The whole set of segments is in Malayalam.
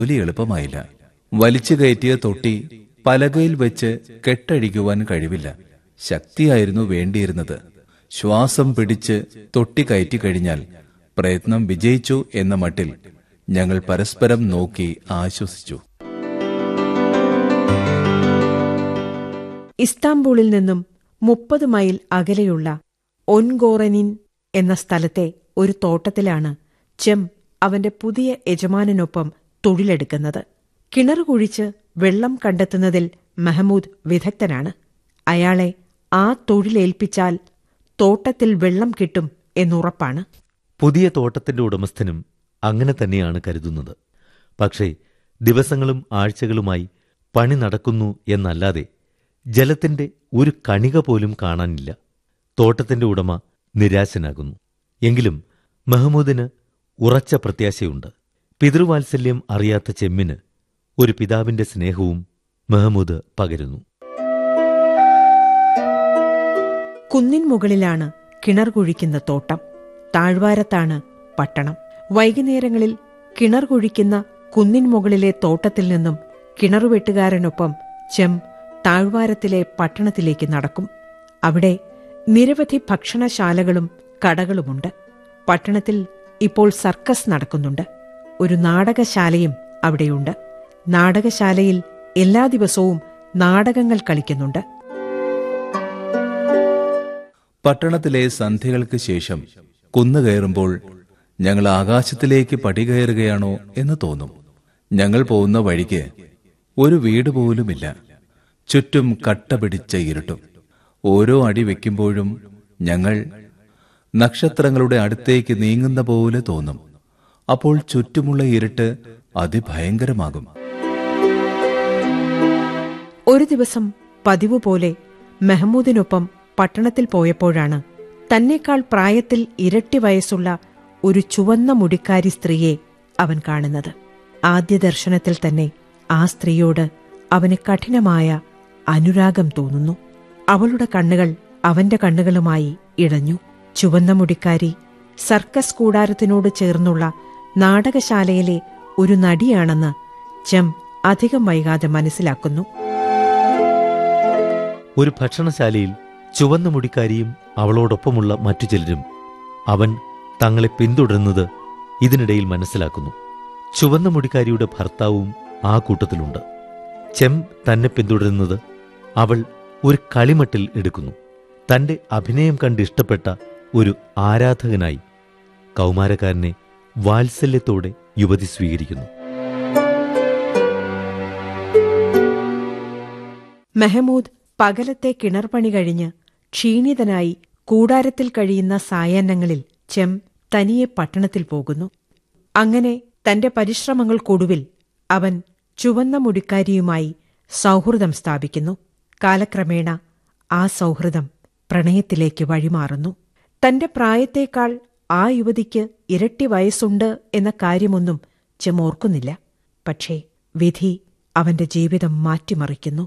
ജോലി എളുപ്പമായില്ല. വലിച്ചു കയറ്റിയ തൊട്ടി പലകയിൽ വെച്ച് കെട്ടഴിക്കുവാൻ കഴിവില്ല. ശക്തിയായിരുന്നു വേണ്ടിയിരുന്നത്. ശ്വാസം പിടിച്ച് തൊട്ടി കയറ്റി കഴിഞ്ഞാൽ പ്രയത്നം വിജയിച്ചു എന്ന മട്ടിൽ ഞങ്ങൾ പരസ്പരം നോക്കി ആശ്വസിച്ചു. ഇസ്താംബൂളിൽ നിന്നും 30 മൈൽ അകലെയുള്ള ഒൻഗോറനിൻ എന്ന സ്ഥലത്തെ ഒരു തോട്ടത്തിലാണ് ചെം അവന്റെ പുതിയ യജമാനനൊപ്പം തൊഴിലെടുക്കുന്നത്. കിണർ കുഴിച്ച് വെള്ളം കണ്ടെത്തുന്നതിൽ മെഹമൂദ് വിദഗ്ധനാണ്. അയാളെ ആ തൊഴിലേൽപ്പിച്ചാൽ തോട്ടത്തിൽ വെള്ളം കിട്ടും എന്നുറപ്പാണ്. പുതിയ തോട്ടത്തിന്റെ ഉടമസ്ഥനും അങ്ങനെ തന്നെയാണ് കരുതുന്നത്. പക്ഷേ ദിവസങ്ങളും ആഴ്ചകളുമായി പണി നടക്കുന്നു എന്നല്ലാതെ ജലത്തിന്റെ ഒരു കണിക പോലും കാണാനില്ല. തോട്ടത്തിന്റെ ഉടമ നിരാശനാകുന്നു. എങ്കിലും മെഹമൂദിന് ഉറച്ച പ്രത്യാശയുണ്ട്. പിതൃവാത്സല്യം അറിയാത്ത ചെമ്മിന് ഒരു പിതാവിന്റെ സ്നേഹവും മെഹമൂദ് പകരുന്നു. കുന്നിൻ മുകളിലാണ് കിണർ കുഴിക്കുന്ന തോട്ടം. താഴ്വാരത്താണ് പട്ടണം. വൈകുന്നേരങ്ങളിൽ കിണർ കുഴിക്കുന്ന കുന്നിൻ മുകളിലെ തോട്ടത്തിൽ നിന്നും കിണറുവെട്ടുകാരനൊപ്പം ചെം താഴ്വാരത്തിലെ പട്ടണത്തിലേക്ക് നടക്കും. അവിടെ നിരവധി ഭക്ഷണശാലകളും കടകളുമുണ്ട്. പട്ടണത്തിൽ ഇപ്പോൾ സർക്കസ് നടക്കുന്നുണ്ട്. ഒരു നാടകശാലയും അവിടെയുണ്ട്. നാടകശാലയിൽ എല്ലാ ദിവസവും നാടകങ്ങൾ കളിക്കുന്നുണ്ട്. പട്ടണത്തിലെ സന്ധ്യകൾക്ക് ശേഷം കുന്നുകയറുമ്പോൾ ഞങ്ങൾ ആകാശത്തിലേക്ക് പടികയറുകയാണോ എന്ന് തോന്നും. ഞങ്ങൾ പോകുന്ന വഴിക്ക് ഒരു വീട് പോലുമില്ല. ചുറ്റും കട്ട പിടിച്ച ഇരുട്ടും. ഓരോ അടി വയ്ക്കുമ്പോഴും ഞങ്ങൾ നക്ഷത്രങ്ങളുടെ അടുത്തേക്ക് നീങ്ങുന്ന പോലെ തോന്നും. അപ്പോൾ ചുറ്റുമുള്ള ഇരുട്ട് അതിഭയങ്കരമാകും. ഒരു ദിവസം പതിവ് പോലെ മെഹമൂദിനൊപ്പം പട്ടണത്തിൽ പോയപ്പോഴാണ് തന്നേക്കാൾ പ്രായത്തിൽ ഇരട്ടി വയസ്സുള്ള ഒരു ചുവന്ന മുടിക്കാരി സ്ത്രീയെ അവൻ കാണുന്നത്. ആദ്യ ദർശനത്തിൽ തന്നെ ആ സ്ത്രീയോട് അവന് കഠിനമായ അനുരാഗം തോന്നുന്നു. അവളുടെ കണ്ണുകൾ അവന്റെ കണ്ണുകളുമായി ഇടഞ്ഞു. ചുവന്ന മുടിക്കാരി സർക്കസ് കൂടാരത്തിനോട് ചേർന്നുള്ള നാടകശാലയിലെ ഒരു നടിയാണെന്ന് ചെം അധികം വൈകാതെ മനസ്സിലാക്കുന്നു. ഒരു ഭക്ഷണശാലയിൽ ചുവന്ന മുടിക്കാരിയും അവളോടൊപ്പമുള്ള മറ്റു ചിലരും അവൻ തങ്ങളെ പിന്തുടരുന്നത് ഇതിനിടയിൽ മനസ്സിലാക്കുന്നു. ചുവന്ന മുടിക്കാരിയുടെ ഭർത്താവും ആ കൂട്ടത്തിലുണ്ട്. ചെം തന്നെ പിന്തുടരുന്നത് അവൾ ഒരു കളിമട്ടിൽ എടുക്കുന്നു. തന്റെ അഭിനയം കണ്ട് ഇഷ്ടപ്പെട്ട ഒരു ആരാധകനായി കൗമാരക്കാരനെ വാത്സല്യത്തോടെ യുവതി സ്വീകരിക്കുന്നു. മെഹമൂദ് പകലത്തെ കിണർപണി കഴിഞ്ഞ് ക്ഷീണിതനായി കൂടാരത്തിൽ കഴിയുന്ന സായാഹ്നങ്ങളിൽ ചെം തനിയെ പട്ടണത്തിൽ പോകുന്നു. അങ്ങനെ തന്റെ പരിശ്രമങ്ങൾക്കൊടുവിൽ അവൻ ചുവന്ന മുടിക്കാരിയുമായി സൗഹൃദം സ്ഥാപിക്കുന്നു. കാലക്രമേണ ആ സൗഹൃദം പ്രണയത്തിലേക്ക് വഴിമാറുന്നു. തന്റെ പ്രായത്തേക്കാൾ ആ യുവതിക്ക് ഇരട്ടി വയസ്സുണ്ട് എന്ന കാര്യമൊന്നും ചെം ഓർക്കുന്നില്ല. പക്ഷേ വിധി അവന്റെ ജീവിതം മാറ്റിമറിക്കുന്നു.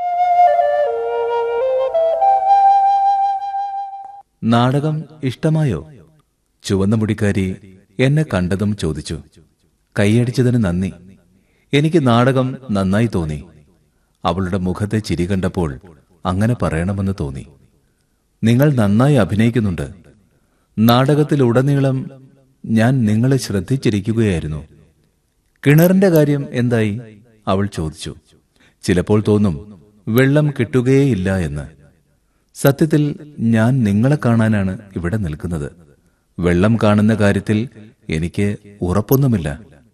നാടകം ഇഷ്ടമായോ? ചുവന്ന മുടിക്കാരി എന്നെ കണ്ടതും ചോദിച്ചു. കൈയടിച്ചതിന് നന്ദി. എനിക്ക് നാടകം നന്നായി തോന്നി. അവളുടെ മുഖത്തെ ചിരി കണ്ടപ്പോൾ അങ്ങനെ പറയണമെന്ന് തോന്നി. നിങ്ങൾ നന്നായി അഭിനയിക്കുന്നുണ്ട്. നാടകത്തിലുടനീളം ഞാൻ നിങ്ങളെ ശ്രദ്ധിച്ചിരിക്കുകയായിരുന്നു. കിണറിന്റെ കാര്യം എന്തായി? അവൾ ചോദിച്ചു. ചിലപ്പോൾ തോന്നും വെള്ളം കിട്ടുകയേയില്ല എന്ന്. സത്യത്തിൽ ഞാൻ നിങ്ങളെ കാണാനാണ് ഇവിടെ നിൽക്കുന്നത്. വെള്ളം കാണുന്ന കാര്യത്തിൽ എനിക്ക് ഉറപ്പൊന്നുമില്ല.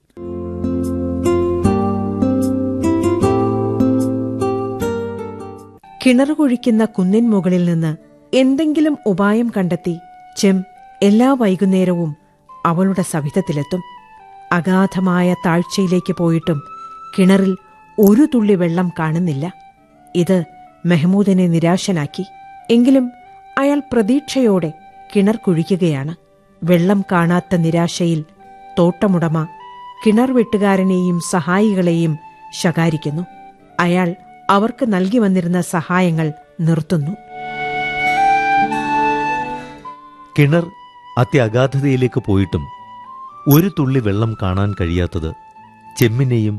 കിണർ കുഴിക്കുന്ന കുന്നിൻ മുകളിൽ നിന്ന് എന്തെങ്കിലും ഉപായം കണ്ടെത്തി ചെം എല്ലാ വൈകുന്നേരവും അവളുടെ സവിധത്തിലെത്തും. അഗാധമായ താഴ്ചയിലേക്ക് പോയിട്ടും കിണറിൽ ഒരു തുള്ളി വെള്ളം കാണുന്നില്ല. ഇത് മെഹമൂദിനെ നിരാശനാക്കി. എങ്കിലും അയാൾ പ്രതീക്ഷയോടെ കിണർ കുഴിക്കുകയാണ്. വെള്ളം കാണാത്ത നിരാശയിൽ തോട്ടമുടമ കിണർ വെട്ടുകാരനെയും സഹായികളെയും ശകാരിക്കുന്നു. അയാൾ അവർക്ക് നൽകി വന്നിരുന്ന സഹായങ്ങൾ നിർത്തുന്നു. കിണർ അത്യഗാധതയിലേക്ക് പോയിട്ടും ഒരു തുള്ളി വെള്ളം കാണാൻ കഴിയാത്തത് ചെമ്മിനെയും